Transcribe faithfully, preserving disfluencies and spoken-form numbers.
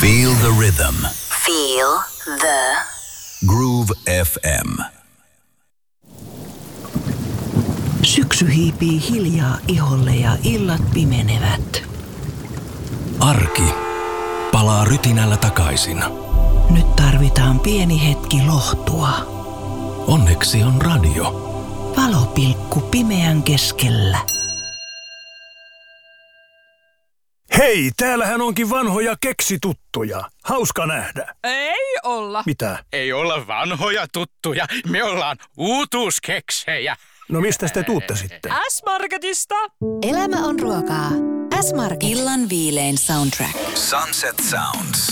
Feel the rhythm. Feel the Groove F M. Syksy hiipii hiljaa iholle ja illat pimenevät. Arki palaa rytinällä takaisin. Nyt tarvitaan pieni hetki lohtua. Onneksi on radio. Valopilkku pimeän keskellä. Hei, täällähän onkin vanhoja keksituttuja. Hauska nähdä. Ei olla. Mitä? Ei olla vanhoja tuttuja. Me ollaan uutuuskeksejä. No mistä te tuutte sitten? S-Marketista. Elämä on ruokaa. S-Market. Illan viilein soundtrack. Sunset Sounds.